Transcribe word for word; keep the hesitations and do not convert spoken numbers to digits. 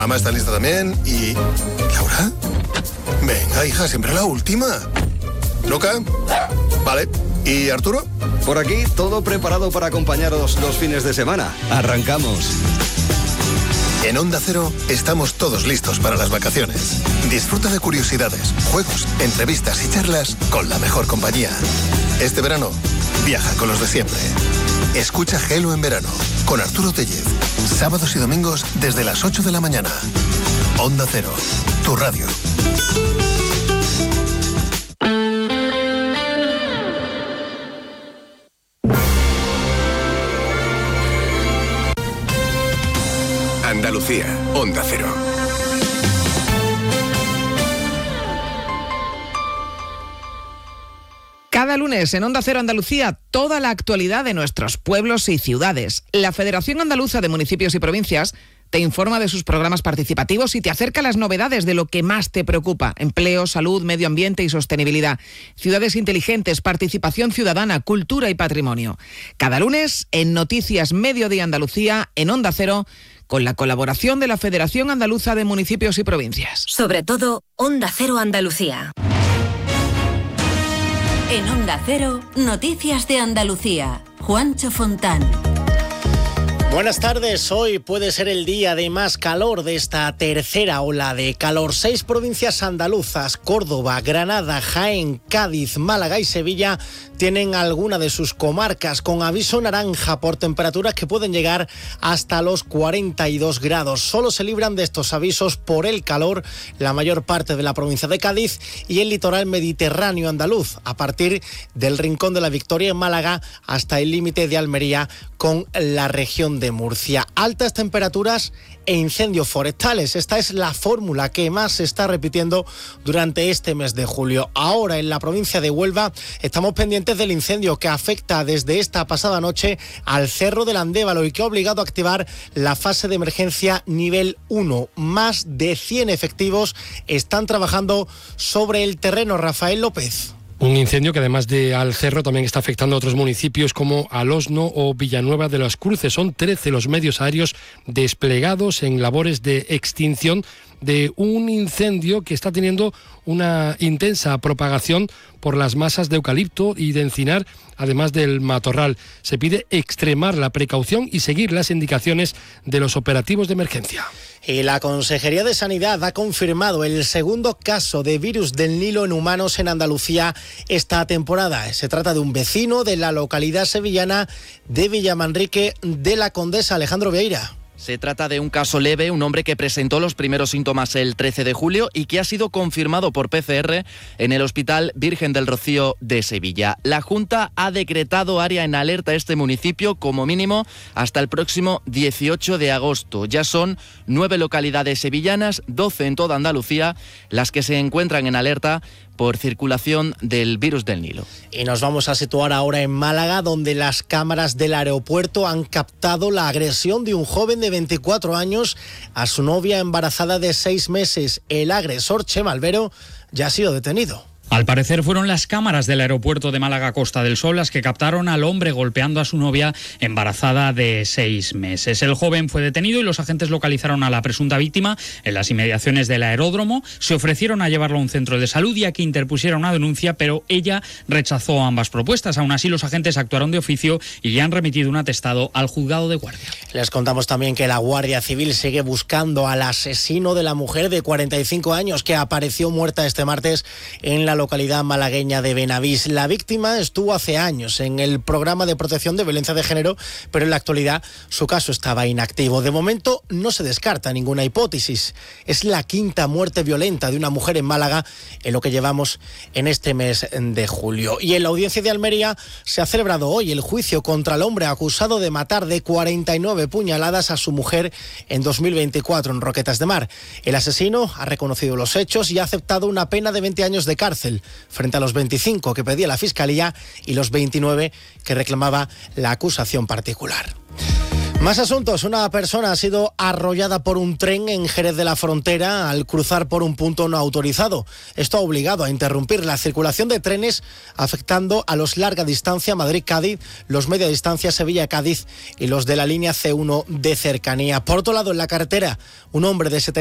Mamá está lista también y... ¿Laura? Venga, hija, siempre la última. ¿Luca? Vale. ¿Y Arturo? Por aquí, todo preparado para acompañaros los fines de semana. Arrancamos. En Onda Cero estamos todos listos para las vacaciones. Disfruta de curiosidades, juegos, entrevistas y charlas con la mejor compañía. Este verano, viaja con los de siempre. Escucha Gelo en verano con Arturo Tellez. Sábados y domingos desde las ocho de la mañana. Onda Cero, tu radio. Andalucía, Onda Cero. Cada lunes en Onda Cero Andalucía, toda la actualidad de nuestros pueblos y ciudades. La Federación Andaluza de Municipios y Provincias te informa de sus programas participativos y te acerca las novedades de lo que más te preocupa: empleo, salud, medio ambiente y sostenibilidad, ciudades inteligentes, participación ciudadana, cultura y patrimonio. Cada lunes en Noticias Mediodía Andalucía, en Onda Cero, con la colaboración de la Federación Andaluza de Municipios y Provincias. Sobre todo, Onda Cero Andalucía. En Onda Cero, Noticias de Andalucía. Juancho Fontán. Buenas tardes, hoy puede ser el día de más calor de esta tercera ola de calor. Seis provincias andaluzas, Córdoba, Granada, Jaén, Cádiz, Málaga y Sevilla, tienen alguna de sus comarcas con aviso naranja por temperaturas que pueden llegar hasta los cuarenta y dos grados. Solo se libran de estos avisos por el calor la mayor parte de la provincia de Cádiz y el litoral mediterráneo andaluz, a partir del Rincón de la Victoria en Málaga hasta el límite de Almería con la región de Murcia. Altas temperaturas e incendios forestales. Esta es la fórmula que más se está repitiendo durante este mes de julio. Ahora en la provincia de Huelva estamos pendientes del incendio que afecta desde esta pasada noche al Cerro del Andévalo y que ha obligado a activar la fase de emergencia nivel uno. Más de cien efectivos están trabajando sobre el terreno. Rafael López. Un incendio que además de al Cerro también está afectando a otros municipios como Alosno o Villanueva de las Cruces. Son trece los medios aéreos desplegados en labores de extinción de un incendio que está teniendo una intensa propagación por las masas de eucalipto y de encinar, además del matorral. Se pide extremar la precaución y seguir las indicaciones de los operativos de emergencia. Y la Consejería de Sanidad ha confirmado el segundo caso de virus del Nilo en humanos en Andalucía esta temporada. Se trata de un vecino de la localidad sevillana de Villamanrique de la Condesa. Alejandro Vieira. Se trata de un caso leve, un hombre que presentó los primeros síntomas el trece de julio y que ha sido confirmado por P C R en el Hospital Virgen del Rocío de Sevilla. La Junta ha decretado área en alerta a este municipio como mínimo hasta el próximo dieciocho de agosto. Ya son nueve localidades sevillanas, doce en toda Andalucía, las que se encuentran en alerta por circulación del virus del Nilo. Y nos vamos a situar ahora en Málaga, donde las cámaras del aeropuerto han captado la agresión de un joven de veinticuatro años a su novia embarazada de seis meses. El agresor, Chema Albero, ya ha sido detenido. Al parecer fueron las cámaras del aeropuerto de Málaga Costa del Sol las que captaron al hombre golpeando a su novia embarazada de seis meses. El joven fue detenido y los agentes localizaron a la presunta víctima en las inmediaciones del aeródromo. Se ofrecieron a llevarlo a un centro de salud y a que interpusiera una denuncia, pero ella rechazó ambas propuestas. Aún así, los agentes actuaron de oficio y le han remitido un atestado al juzgado de guardia. Les contamos también que la Guardia Civil sigue buscando al asesino de la mujer de cuarenta y cinco años que apareció muerta este martes en la localidad malagueña de Benavís. La víctima estuvo hace años en el programa de protección de violencia de género, pero en la actualidad su caso estaba inactivo. De momento no se descarta ninguna hipótesis. Es la quinta muerte violenta de una mujer en Málaga en lo que llevamos en este mes de julio. Y en la audiencia de Almería se ha celebrado hoy el juicio contra el hombre acusado de matar de cuarenta y nueve puñaladas a su mujer en dos mil veinticuatro en Roquetas de Mar. El asesino ha reconocido los hechos y ha aceptado una pena de veinte años de cárcel frente a los veinticinco que pedía la Fiscalía y los veintinueve que reclamaba la acusación particular. Más asuntos. Una persona ha sido arrollada por un tren en Jerez de la Frontera al cruzar por un punto no autorizado. Esto ha obligado a interrumpir la circulación de trenes, afectando a los larga distancia Madrid-Cádiz, los media distancia Sevilla-Cádiz y los de la línea C uno de cercanía. Por otro lado, en la carretera, un hombre de setenta